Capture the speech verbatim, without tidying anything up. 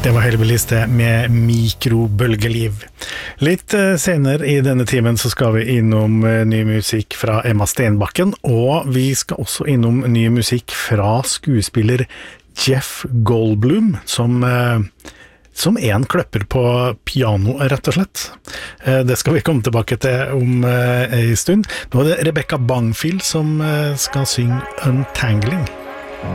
Det var Hellbillies det med mikrobølgeliv. Litt senere i denne timen så skal vi innom ny musikk fra Emma Stenbakken, og vi skal også innom ny musikk fra skuespiller Jeff Goldblum, som, som en kløpper på piano, rett og slett. Det skal vi komme tilbake til om en stund. Nå er det Rebecca Bangfield som skal synge Untangling.